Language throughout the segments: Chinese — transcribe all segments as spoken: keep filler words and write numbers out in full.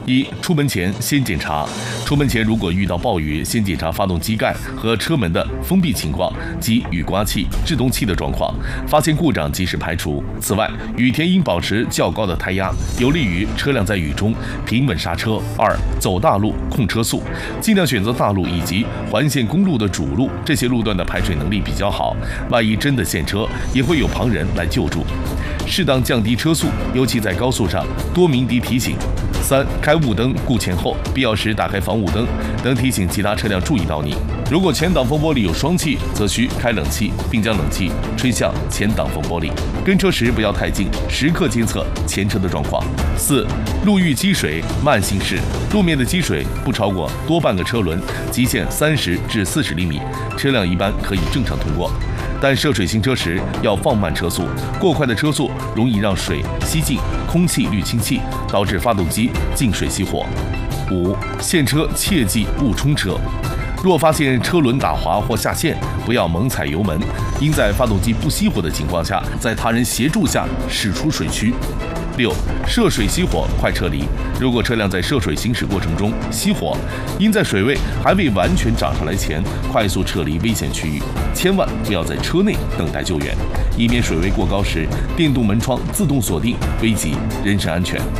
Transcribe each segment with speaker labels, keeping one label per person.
Speaker 1: 一、出门前先检查。出门前如果遇到暴雨，先检查发动机盖和车门的封闭情况及雨刮器、制动器的状况，发现故障及时排除。此外，雨天应保持较高的胎压，有利于车辆在雨中平稳刹车。二、走大路控车速，尽量选择大路以及环线公路的主路，这些路段的排水能力比较好，万一真的陷车，也会有旁人来救助。适当降低车速，尤其在高速上，多鸣笛提醒。三、开雾灯顾前后，必要时打开防雾灯，能提醒其他车辆注意到你。如果前挡风玻璃有双气，则需开冷气，并将冷气吹向前挡风玻璃。跟车时不要太近，时刻监测前车的状况。四、路遇积水慢行驶，路面的积水不超过多半个车轮，极限三十至四十厘米，车辆一般可以正常通过。但涉水行车时要放慢车速，过快的车速容易让水吸进空气滤清器，导致发动机进水熄火。五、陷车切忌误冲车。若发现车轮打滑或下陷，不要猛踩油门，应在发动机不熄火的情况下，在他人协助下驶出水区。六、涉水熄火快撤离。如果车辆在涉水行驶过程中熄火，应在水位还未完全涨上来前快速撤离危险区域，千万不要在车内等待救援，以免水位过高时电动门窗自动锁定，危及人身安全。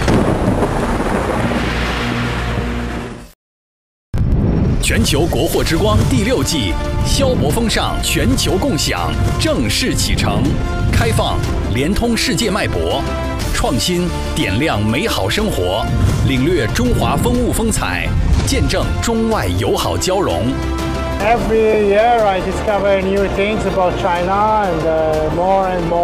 Speaker 2: 全球国货之光第六季消博风尚全球共享正式启程，开放连通世界脉搏，创新点亮美好生活，领略中华风物风采，见证中外友好交融。
Speaker 3: Every year I discover new things about China and uh, more and more